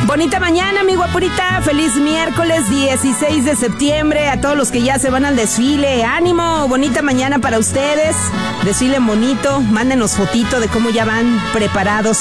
Bonita mañana, mi guapurita. Feliz miércoles 16 de septiembre. A todos los que ya se van al desfile, ánimo. Bonita mañana para ustedes. Desfilen bonito. Mándenos fotito de cómo ya van preparados